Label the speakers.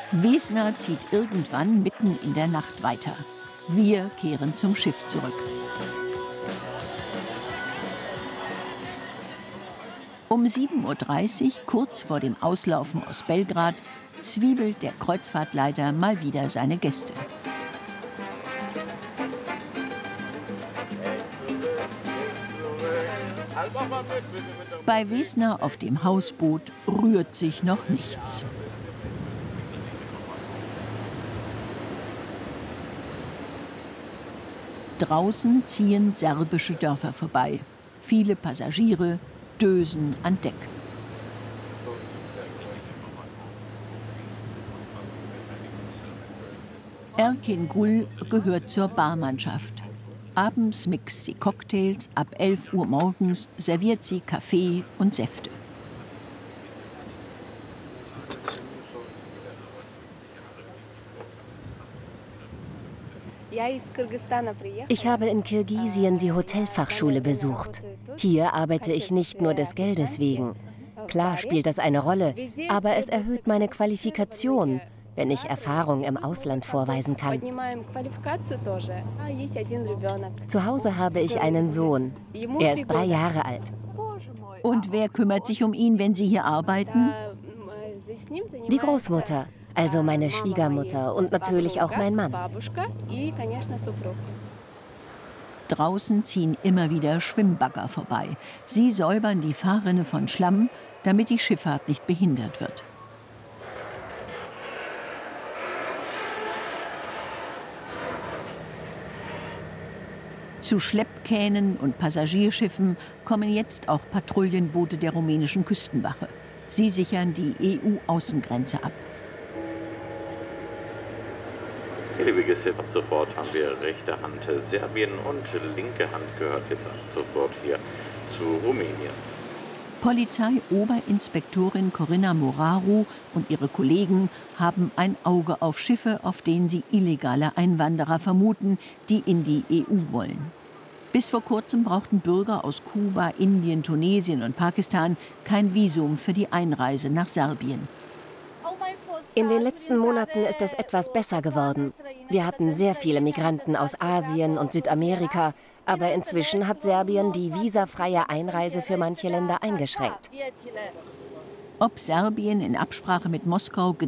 Speaker 1: Wesna zieht irgendwann mitten in der Nacht weiter. Wir kehren zum Schiff zurück. Um 7:30 Uhr, kurz vor dem Auslaufen aus Belgrad, zwiebelt der Kreuzfahrtleiter mal wieder seine Gäste. Bei Wesna auf dem Hausboot rührt sich noch nichts. Draußen ziehen serbische Dörfer vorbei. Viele Passagiere dösen an Deck. Erkin Gul gehört zur Barmannschaft. Abends mixt sie Cocktails, ab 11 Uhr morgens serviert sie Kaffee und Säfte.
Speaker 2: Ich habe in Kirgisien die Hotelfachschule besucht. Hier arbeite ich nicht nur des Geldes wegen. Klar spielt das eine Rolle, aber es erhöht meine Qualifikation, wenn ich Erfahrung im Ausland vorweisen kann. Zu Hause habe ich einen Sohn. Er ist 3 Jahre alt.
Speaker 1: Und wer kümmert sich um ihn, wenn Sie hier arbeiten?
Speaker 2: Die Großmutter, also meine Schwiegermutter und natürlich auch mein Mann.
Speaker 1: Draußen ziehen immer wieder Schwimmbagger vorbei. Sie säubern die Fahrrinne von Schlamm, damit die Schifffahrt nicht behindert wird. Zu Schleppkähnen und Passagierschiffen kommen jetzt auch Patrouillenboote der rumänischen Küstenwache. Sie sichern die EU-Außengrenze ab.
Speaker 3: Liebe Gäste, ab sofort haben wir rechte Hand Serbien und linke Hand gehört jetzt ab sofort hier zu Rumänien.
Speaker 1: Polizeioberinspektorin Corinna Moraru und ihre Kollegen haben ein Auge auf Schiffe, auf denen sie illegale Einwanderer vermuten, die in die EU wollen. Bis vor kurzem brauchten Bürger aus Kuba, Indien, Tunesien und Pakistan kein Visum für die Einreise nach Serbien.
Speaker 2: In den letzten Monaten ist es etwas besser geworden. Wir hatten sehr viele Migranten aus Asien und Südamerika, aber inzwischen hat Serbien die visafreie Einreise für manche Länder eingeschränkt.
Speaker 1: Ob Serbien in Absprache mit Moskau